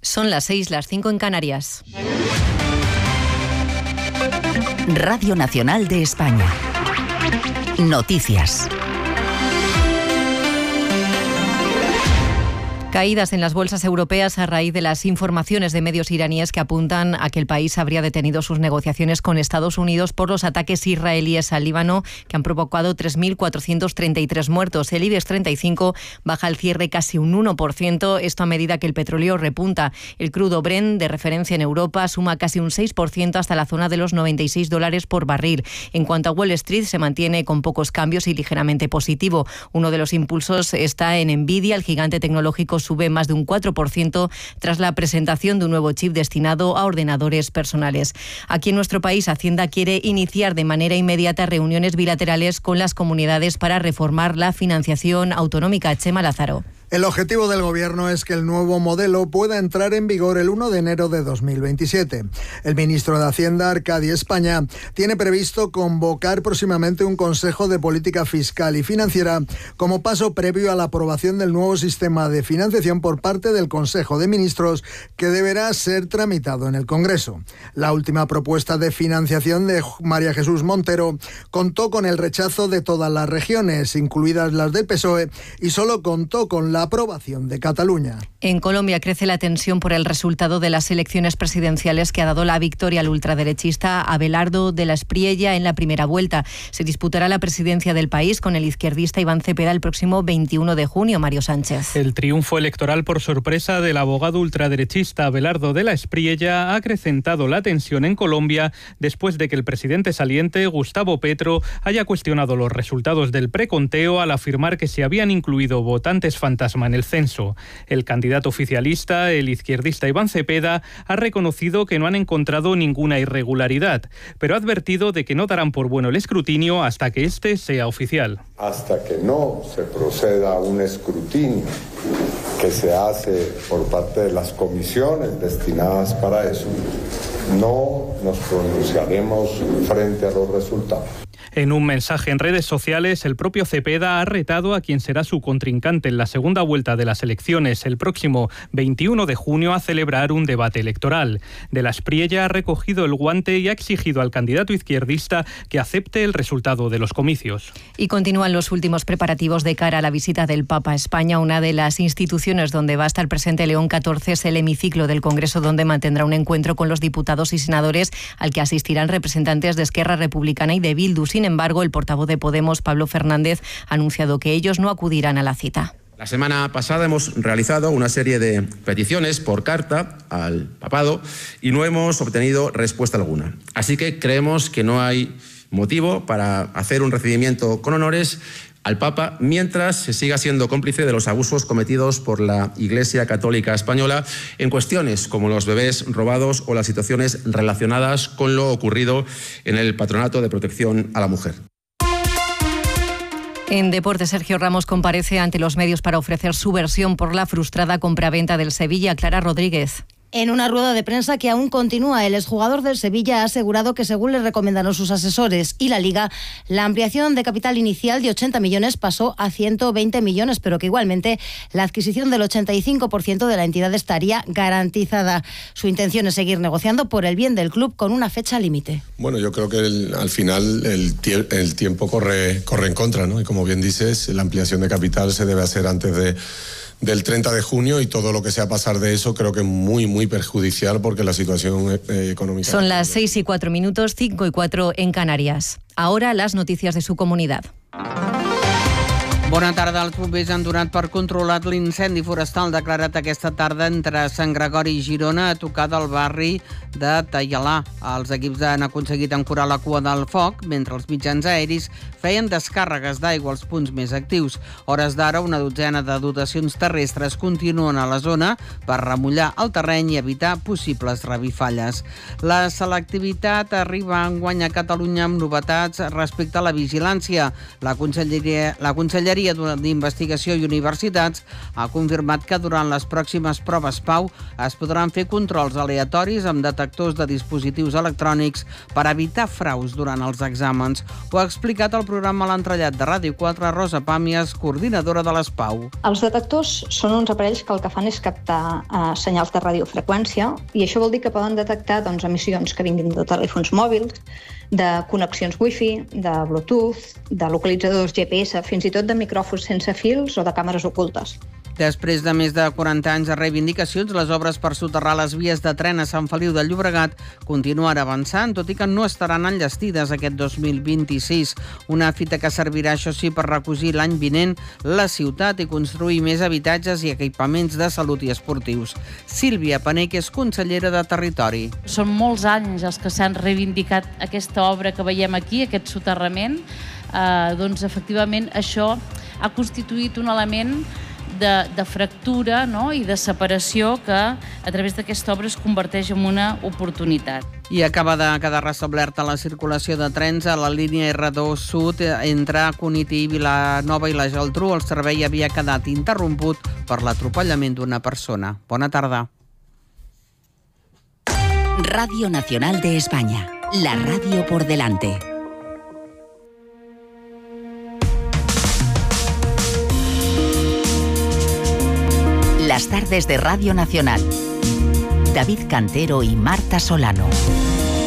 Son las 6, las 5 en Canarias. Radio Nacional de España. Noticias. Caídas en las bolsas europeas a raíz de las informaciones de medios iraníes que apuntan a que el país habría detenido sus negociaciones con Estados Unidos por los ataques israelíes al Líbano, que han provocado 3.433 muertos. El IBEX 35 baja al cierre casi un 1%, esto a medida que el petróleo repunta. El crudo Brent, de referencia en Europa, suma casi un 6% hasta la zona de los $96 por barril. En cuanto a Wall Street, se mantiene con pocos cambios y ligeramente positivo. Uno de los impulsos está en Nvidia. El gigante tecnológico sube más de un 4% tras la presentación de un nuevo chip destinado a ordenadores personales. Aquí en nuestro país, Hacienda quiere iniciar de manera inmediata reuniones bilaterales con las comunidades para reformar la financiación autonómica. Chema Lázaro. El objetivo del Gobierno es que el nuevo modelo pueda entrar en vigor el 1 de enero de 2027. El ministro de Hacienda, Arcadi España, tiene previsto convocar próximamente un Consejo de Política Fiscal y Financiera como paso previo a la aprobación del nuevo sistema de financiación por parte del Consejo de Ministros, que deberá ser tramitado en el Congreso. La última propuesta de financiación de María Jesús Montero contó con el rechazo de todas las regiones, incluidas las del PSOE, y solo contó con la aprobación de Cataluña. En Colombia crece la tensión por el resultado de las elecciones presidenciales que ha dado la victoria al ultraderechista Abelardo de la Espriella en la primera vuelta. Se disputará la presidencia del país con el izquierdista Iván Cepeda el próximo 21 de junio. Mario Sánchez. El triunfo electoral por sorpresa del abogado ultraderechista Abelardo de la Espriella ha acrecentado la tensión en Colombia después de que el presidente saliente, Gustavo Petro, haya cuestionado los resultados del preconteo al afirmar que se habían incluido votantes fantasma en el censo. El candidato oficialista, el izquierdista Iván Cepeda, ha reconocido que no han encontrado ninguna irregularidad, pero ha advertido de que no darán por bueno el escrutinio hasta que este sea oficial. Hasta que no se proceda a un escrutinio que se hace por parte de las comisiones destinadas para eso, no nos pronunciaremos frente a los resultados. En un mensaje en redes sociales, el propio Cepeda ha retado a quien será su contrincante en la segunda vuelta de las elecciones el próximo 21 de junio a celebrar un debate electoral. De la Espriella ha recogido el guante y ha exigido al candidato izquierdista que acepte el resultado de los comicios. Y continúan los últimos preparativos de cara a la visita del Papa a España. Una de las instituciones donde va a estar presente León XIV es el hemiciclo del Congreso, donde mantendrá un encuentro con los diputados y senadores al que asistirán representantes de Esquerra Republicana y de Bildu. Sin embargo, el portavoz de Podemos, Pablo Fernández, ha anunciado que ellos no acudirán a la cita. La semana pasada hemos realizado una serie de peticiones por carta al papado y no hemos obtenido respuesta alguna. Así que creemos que no hay motivo para hacer un recibimiento con honores al Papa mientras se siga siendo cómplice de los abusos cometidos por la Iglesia Católica Española en cuestiones como los bebés robados o las situaciones relacionadas con lo ocurrido en el Patronato de Protección a la Mujer. En deportes, Sergio Ramos comparece ante los medios para ofrecer su versión por la frustrada compraventa del Sevilla. Clara Rodríguez. En una rueda de prensa que aún continúa, el exjugador del Sevilla ha asegurado que, según le recomendaron sus asesores y la Liga, la ampliación de capital inicial de 80 millones pasó a 120 millones, pero que igualmente la adquisición del 85% de la entidad estaría garantizada. Su intención es seguir negociando por el bien del club con una fecha límite. Bueno, yo creo que al final el tiempo corre en contra, ¿no? Y como bien dices, la ampliación de capital se debe hacer antes del 30 de junio y todo lo que sea pasar de eso creo que es muy perjudicial porque la situación económica... Son las 6:04, 5:04 en Canarias. Ahora las noticias de su comunidad. Bona tarda. Els bombers han donat per controlat l'incendi forestal declarat aquesta tarda entre Sant Gregori i Girona a tocar del barri de Taialà. Els equips han aconseguit ancorar la cua del foc mentre els mitjans aeris feien descàrregues d'aigua als punts més actius. Hores d'ara, una dotzena de dotacions terrestres continuen a la zona per remullar el terreny i evitar possibles revifalles. La selectivitat arriba enguany a Catalunya amb novetats respecte a la vigilància. La Conselleria Conselleria d'Investigació i Universitats ha confirmat que durant les pròximes proves PAU es podran fer controls aleatoris amb detectors de dispositius electrònics per evitar fraus durant els exàmens. Ho ha explicat al programa L'Entrellat de Ràdio 4 Rosa Pàmies, coordinadora de les PAU. Els detectors són uns aparells que el que fan és captar senyals de radiofreqüència i això vol dir que poden detectar emissions que vinguin de telèfons mòbils, de connexions wifi, de Bluetooth, de localitzadors GPS, fins i tot de micròfons sense fils o de càmeres ocultes. Després de més de 40 anys de reivindicacions, les obres per soterrar les vies de tren a Sant Feliu de Llobregat continuen avançant, tot i que no estaran enllestides aquest 2026. Una fita que servirà, això sí, per recollir l'any vinent la ciutat i construir més habitatges i equipaments de salut i esportius. Sílvia Pané, que és consellera de Territori. Són molts anys els que s'han reivindicat aquesta obra que veiem aquí, aquest soterrament. Doncs, efectivament, això ha constituït un element de fractura, no?, i de separació que a través d'aquesta obra es converteix en una oportunitat. I acaba de quedar restablerta la circulació de trens a la línia R2 Sud entre Cunit i Vilanova i la Geltrú. El servei havia quedat interromput per l'atropellament d'una persona. Bona tarda. Radio Nacional de España. La radio por delante. Las tardes de Radio Nacional. David Cantero y Marta Solano.